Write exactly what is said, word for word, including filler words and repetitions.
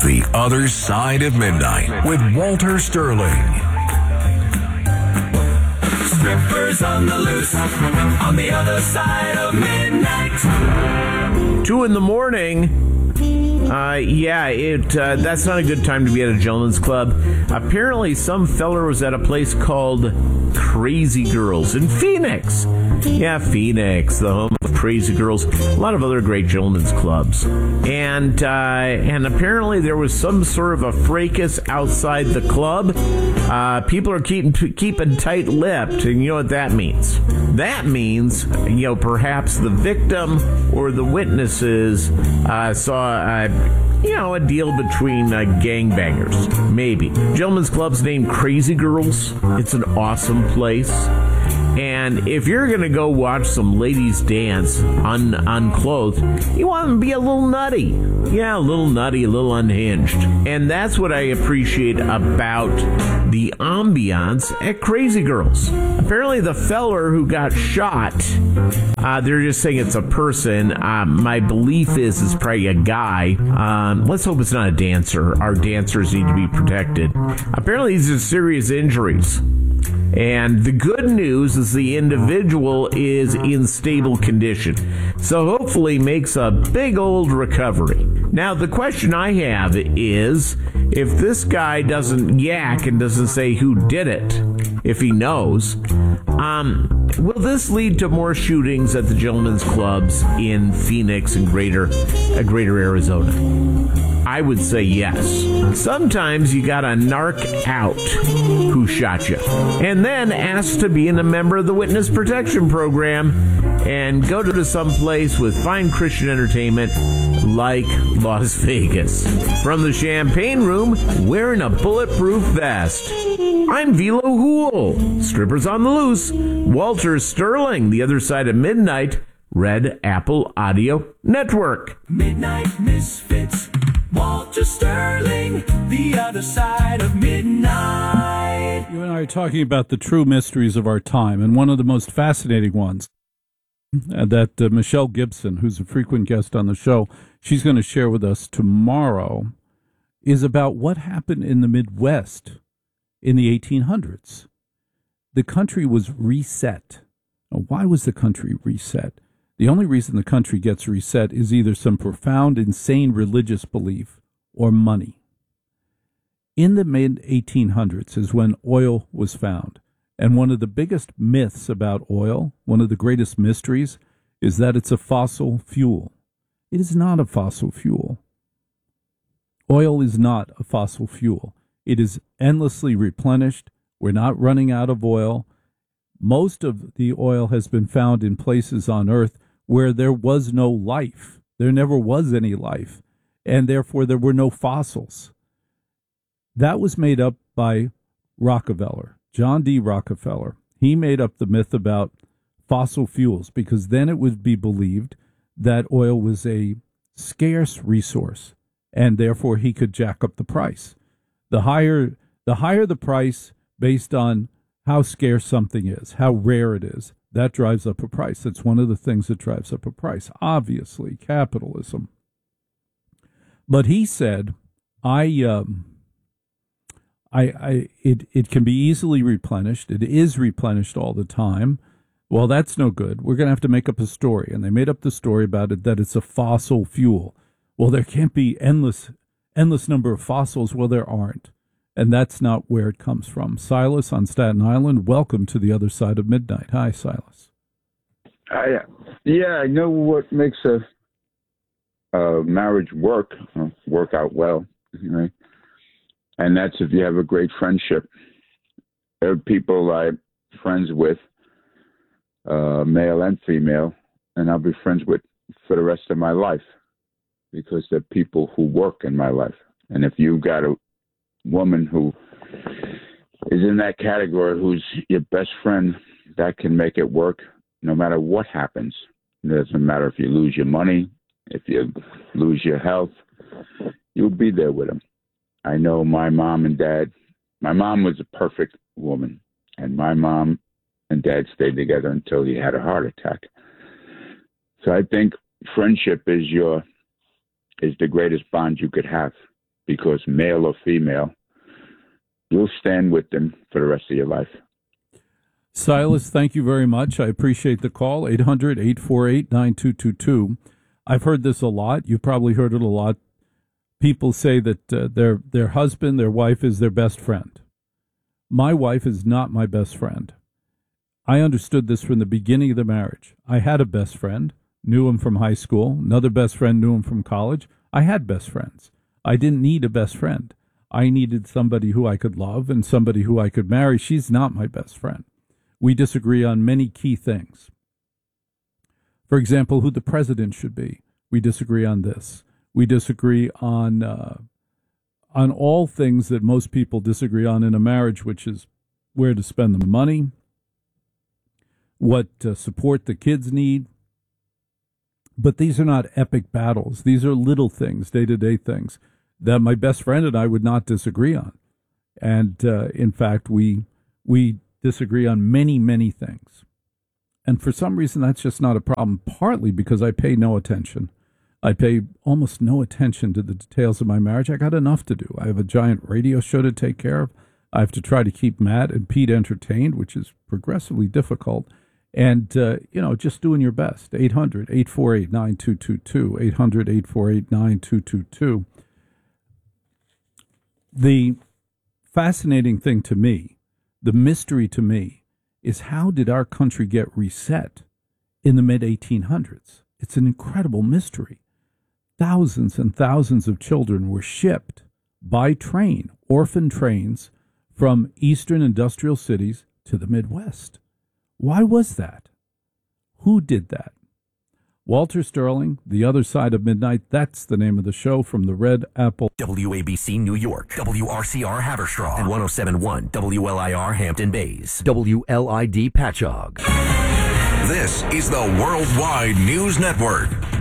The Other Side of Midnight with Walter Sterling. Strippers on the loose, on the other side of midnight. Two in the morning. Uh, yeah, it uh, that's not a good time to be at a gentleman's club. Apparently, some feller was at a place called Crazy Girls in Phoenix. Yeah, Phoenix, the home of Crazy Girls. A lot of other great gentlemen's clubs. And uh, and apparently there was some sort of a fracas outside the club. Uh, people are keeping keeping tight-lipped, and you know what that means. That means, you know, perhaps the victim or the witnesses uh, saw, uh, you know, a deal between uh, gangbangers. Maybe. Gentlemen's Club's named Crazy Girls. It's an awesome place. And if you're going to go watch some ladies dance un- unclothed, you want them to be a little nutty. Yeah, a little nutty, a little unhinged. And that's what I appreciate about the ambiance at Crazy Girls. Apparently the feller who got shot, uh, they're just saying it's a person. Uh, my belief is it's probably a guy. Um, let's hope it's not a dancer. Our dancers need to be protected. Apparently these are serious injuries. And the good news is the individual is in stable condition. So hopefully makes a big old recovery. Now, the question I have is, if this guy doesn't yak and doesn't say who did it, if he knows, um, will this lead to more shootings at the gentlemen's clubs in Phoenix and greater, uh, greater Arizona? I would say yes. Sometimes you gotta narc out who shot you, and then ask to be in a member of the Witness Protection Program and go to some place with fine Christian entertainment like Las Vegas. From the Champagne Room, wearing a bulletproof vest, I'm Velo Hool. Strippers on the Loose, Walter Sterling, The Other Side of Midnight, Red Apple Audio Network. Midnight Misfits, Walter Sterling, The Other Side of Midnight. You and I are talking about the true mysteries of our time, and one of the most fascinating ones uh, that uh, Michelle Gibson, who's a frequent guest on the show, she's going to share with us tomorrow, is about what happened in the Midwest in the eighteen hundreds. The country was reset. Now, why was the country reset? The only reason the country gets reset is either some profound, insane religious belief or money. In the mid eighteen hundreds is when oil was found. And one of the biggest myths about oil, one of the greatest mysteries, is that it's a fossil fuel. It is not a fossil fuel. Oil is not a fossil fuel. It is endlessly replenished. We're not running out of oil. Most of the oil has been found in places on Earth where there was no life. There never was any life, and therefore there were no fossils. That was made up by Rockefeller, John D. Rockefeller. He made up the myth about fossil fuels because then it would be believed that oil was a scarce resource, and therefore he could jack up the price. The higher, the higher the price based on how scarce something is, how rare it is, that drives up a price. That's one of the things that drives up a price. Obviously, capitalism. But he said, I, um, I, I, it, it can be easily replenished. It is replenished all the time. Well, that's no good. We're going to have to make up a story. And they made up the story about it, that it's a fossil fuel. Well, there can't be endless, endless number of fossils. Well, there aren't. And that's not where it comes from. Silas on Staten Island, welcome to The Other Side of Midnight. Hi, Silas. I, yeah, I know what makes a, a marriage work, uh, work out well, right? And that's if you have a great friendship. There are people I'm friends with, uh, male and female, and I'll be friends with for the rest of my life because they're people who work in my life. And if you got a woman who is in that category, who's your best friend, that can make it work no matter what happens. It doesn't matter if you lose your money, if you lose your health, you'll be there with them. I know my mom and dad, my mom was a perfect woman, and my mom and dad stayed together until he had a heart attack. So I think friendship is your is the greatest bond you could have. because male or female, you'll stand with them for the rest of your life. Silas, thank you very much. I appreciate the call. eight hundred, eight four eight, nine two two two. I've heard this a lot. You've probably heard it a lot. People say that uh, their their husband, their wife is their best friend. My wife is not my best friend. I understood this from the beginning of the marriage. I had a best friend, knew him from high school. Another best friend knew him from college. I had best friends. I didn't need a best friend. I needed somebody who I could love and somebody who I could marry. She's not my best friend. We disagree on many key things. For example, who the president should be. We disagree on this. We disagree on uh, on all things that most people disagree on in a marriage, which is where to spend the money, what uh, support the kids need. But these are not epic battles. These are little things, day-to-day things, that my best friend and I would not disagree on. And uh, in fact, we we disagree on many, many things. And for some reason, that's just not a problem, partly because I pay no attention. I pay almost no attention to the details of my marriage. I got enough to do. I have a giant radio show to take care of. I have to try to keep Matt and Pete entertained, which is progressively difficult. And, uh, you know, just doing your best. eight hundred, eight four eight, nine two two two, eight hundred, eight four eight, nine two two two. The fascinating thing to me, the mystery to me, is how did our country get reset in the mid eighteen hundreds? It's an incredible mystery. Thousands and thousands of children were shipped by train, orphan trains, from eastern industrial cities to the Midwest. Why was that? Who did that? Walter Sterling, The Other Side of Midnight, that's the name of the show from the Red Apple. W A B C New York, W R C R Haverstraw, and one oh seven point one W L I R Hampton Bays, W L I D Patchogue. This is the Worldwide News Network.